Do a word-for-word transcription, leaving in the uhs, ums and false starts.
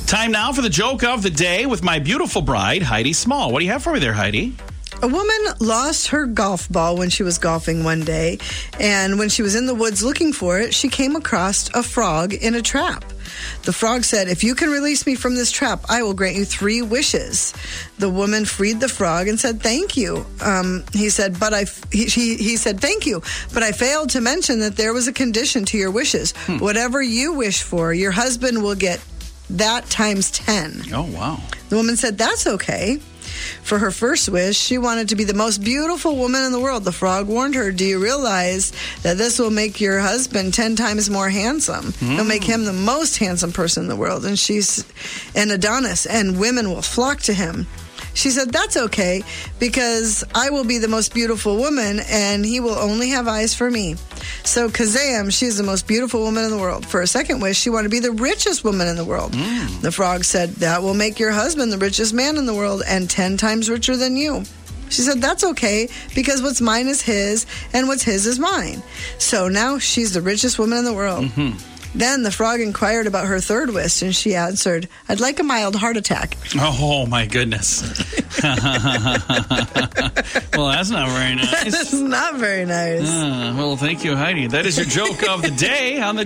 Time now for the joke of the day with my beautiful bride, Heidi Small. What do you have for me there, Heidi? A woman lost her golf ball when she was golfing one day, and when she was in the woods looking for it, she came across a frog in a trap. The frog said, "If you can release me from this trap, I will grant you three wishes." The woman freed the frog and said, "Thank you." Um, he said, "But I," he, he, he said, "Thank you, but I failed to mention that there was a condition to your wishes. Hmm. Whatever you wish for, your husband will get that times ten." Oh, wow. The woman said, "That's okay." For her first wish, she wanted to be the most beautiful woman in the world. The frog warned her, "Do you realize that this will make your husband ten times more handsome? Mm. It'll make him the most handsome person in the world, and she's an Adonis, and women will flock to him." She said, "That's okay, because I will be the most beautiful woman, and he will only have eyes for me." So Kazam, she's the most beautiful woman in the world. For her second wish, she wanted to be the richest woman in the world. Mm. The frog said, "That will make your husband the richest man in the world and ten times richer than you." She said, "That's okay, because what's mine is his, and what's his is mine." So now she's the richest woman in the world. Mm-hmm. Then the frog inquired about her third wish, and she answered, "I'd like a mild heart attack." Oh, my goodness. Well, that's not very nice. That's not very nice. Uh, well, thank you, Heidi. That is your joke of the day on the